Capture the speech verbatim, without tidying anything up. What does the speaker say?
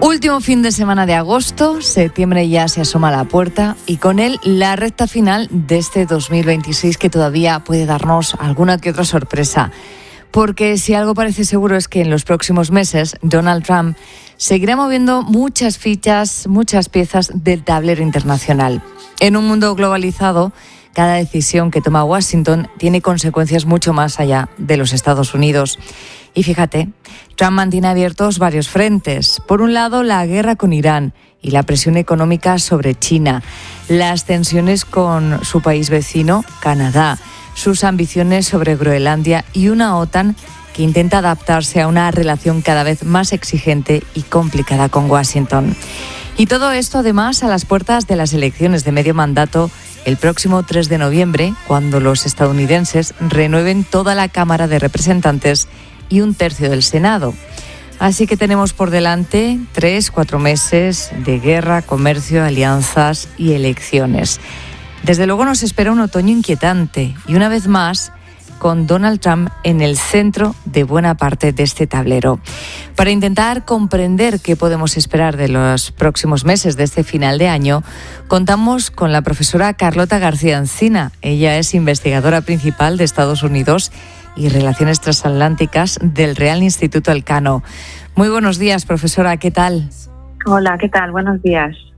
Último fin de semana de agosto, septiembre ya se asoma a la puerta y con él la recta final de este dos mil veintiséis que todavía puede darnos alguna que otra sorpresa. Porque si algo parece seguro es que en los próximos meses Donald Trump seguirá moviendo muchas fichas, muchas piezas del tablero internacional. En un mundo globalizado, cada decisión que toma Washington tiene consecuencias mucho más allá de los Estados Unidos. Y fíjate, Trump mantiene abiertos varios frentes. Por un lado, la guerra con Irán y la presión económica sobre China, las tensiones con su país vecino, Canadá, sus ambiciones sobre Groenlandia y una OTAN que intenta adaptarse a una relación cada vez más exigente y complicada con Washington. Y todo esto además a las puertas de las elecciones de medio mandato el próximo tres de noviembre, cuando los estadounidenses renueven toda la Cámara de Representantes y un tercio del Senado. Así que tenemos por delante tres, cuatro meses de guerra, comercio, alianzas y elecciones. Desde luego nos espera un otoño inquietante y una vez más con Donald Trump en el centro de buena parte de este tablero. Para intentar comprender qué podemos esperar de los próximos meses de este final de año, contamos con la profesora Carlota García Encina. Ella es investigadora principal de Estados Unidos y Relaciones Transatlánticas del Real Instituto Elcano. Muy buenos días, profesora, ¿qué tal? Hola, ¿qué tal? Buenos días.